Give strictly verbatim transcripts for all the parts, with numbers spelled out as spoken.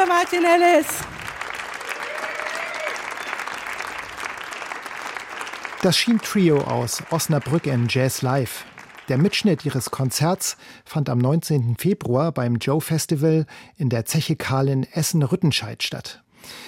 Martin Ellis. Das Sheen Trio aus Osnabrück in Jazz Live. Der Mitschnitt ihres Konzerts fand am neunzehnten Februar beim Joe Festival in der Zeche Karl in Essen-Rüttenscheid statt.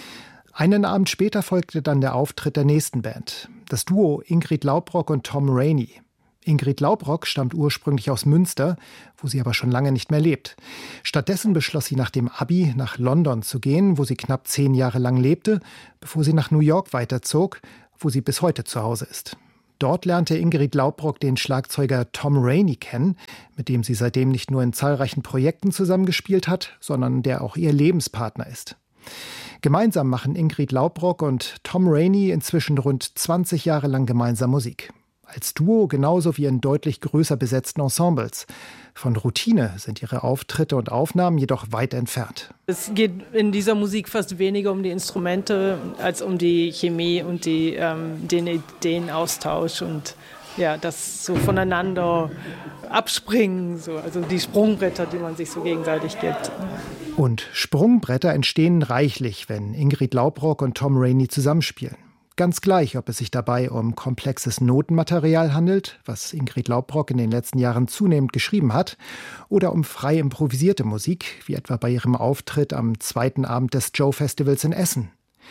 Einen Abend später folgte dann der Auftritt der nächsten Band, das Duo Ingrid Laubrock und Tom Rainey. Ingrid Laubrock stammt ursprünglich aus Münster, wo sie aber schon lange nicht mehr lebt. Stattdessen beschloss sie nach dem Abi nach London zu gehen, wo sie knapp zehn Jahre lang lebte, bevor sie nach New York weiterzog, wo sie bis heute zu Hause ist. Dort lernte Ingrid Laubrock den Schlagzeuger Tom Rainey kennen, mit dem sie seitdem nicht nur in zahlreichen Projekten zusammengespielt hat, sondern der auch ihr Lebenspartner ist. Gemeinsam machen Ingrid Laubrock und Tom Rainey inzwischen rund zwanzig Jahre lang gemeinsam Musik. Als Duo genauso wie in deutlich größer besetzten Ensembles. Von Routine sind ihre Auftritte und Aufnahmen jedoch weit entfernt. Es geht in dieser Musik fast weniger um die Instrumente als um die Chemie und die, ähm, den Ideenaustausch und ja, das so voneinander abspringen, so, also die Sprungbretter, die man sich so gegenseitig gibt. Und Sprungbretter entstehen reichlich, wenn Ingrid Laubrock und Tom Rainey zusammenspielen. Ganz gleich, ob es sich dabei um komplexes Notenmaterial handelt, was Ingrid Laubrock in den letzten Jahren zunehmend geschrieben hat, oder um frei improvisierte Musik, wie etwa bei ihrem Auftritt am zweiten Abend des Joe Festivals in Essen.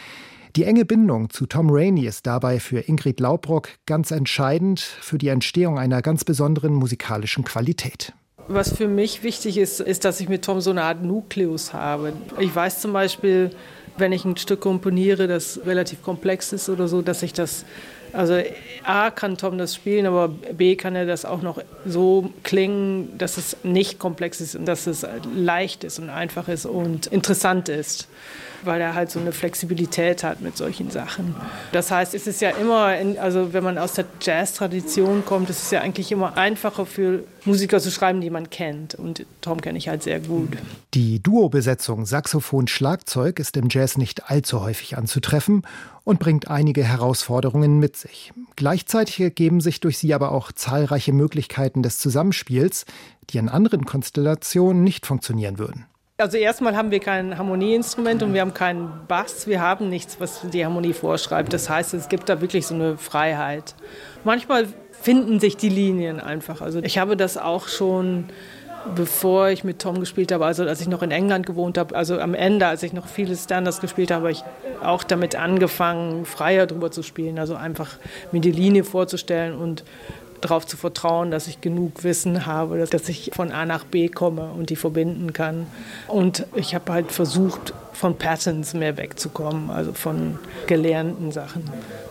Die enge Bindung zu Tom Rainey ist dabei für Ingrid Laubrock ganz entscheidend für die Entstehung einer ganz besonderen musikalischen Qualität. Was für mich wichtig ist, ist, dass ich mit Tom so eine Art Nukleus habe. Ich weiß zum Beispiel, wenn ich ein Stück komponiere, das relativ komplex ist oder so, dass ich das, also A kann Tom das spielen, aber B kann er das auch noch so klingen, dass es nicht komplex ist und dass es leicht ist und einfach ist und interessant ist, weil er halt so eine Flexibilität hat mit solchen Sachen. Das heißt, es ist ja immer, in, also wenn man aus der Jazz-Tradition kommt, es ist ja eigentlich immer einfacher für Musiker zu schreiben, die man kennt. Und Tom kenne ich halt sehr gut. Die Duo-Besetzung Saxophon-Schlagzeug ist im Jazz nicht allzu häufig anzutreffen und bringt einige Herausforderungen mit sich. Gleichzeitig ergeben sich durch sie aber auch zahlreiche Möglichkeiten des Zusammenspiels, die in anderen Konstellationen nicht funktionieren würden. Also erstmal haben wir kein Harmonieinstrument und wir haben keinen Bass. Wir haben nichts, was die Harmonie vorschreibt. Das heißt, es gibt da wirklich so eine Freiheit. Manchmal finden sich die Linien einfach. Also ich habe das auch schon, bevor ich mit Tom gespielt habe, also als ich noch in England gewohnt habe, also am Ende, als ich noch viele Standards gespielt habe, habe ich auch damit angefangen, freier drüber zu spielen. Also einfach mir die Linie vorzustellen und darauf zu vertrauen, dass ich genug Wissen habe, dass ich von A nach B komme und die verbinden kann. Und ich habe halt versucht, von Patterns mehr wegzukommen, also von gelernten Sachen.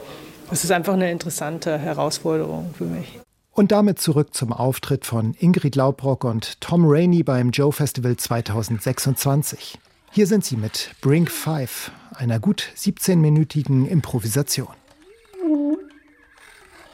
Das ist einfach eine interessante Herausforderung für mich. Und damit zurück zum Auftritt von Ingrid Laubrock und Tom Rainey beim Joe Festival zweitausendsechsundzwanzig. Hier sind sie mit Bring Five, einer gut siebzehnminütigen Improvisation.